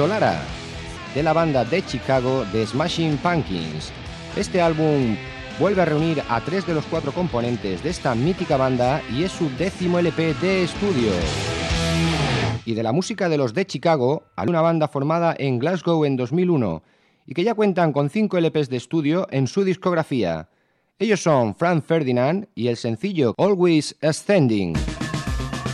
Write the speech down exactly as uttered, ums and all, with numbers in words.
Solara, de la banda de Chicago The Smashing Pumpkins. Este álbum vuelve a reunir a tres de los cuatro componentes de esta mítica banda y es su décimo L P de estudio. Y de la música de los de Chicago, hay una banda formada en Glasgow en dos mil uno y que ya cuentan con cinco L Ps de estudio en su discografía. Ellos son Franz Ferdinand y el sencillo Always Ascending.